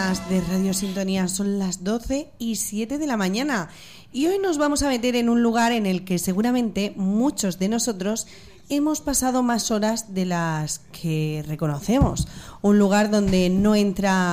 sintonías de Radio Sintonía, son las 12:07 de la mañana y hoy nos vamos a meter en un lugar en el que seguramente muchos de nosotros hemos pasado más horas de las que reconocemos. Un lugar donde no entra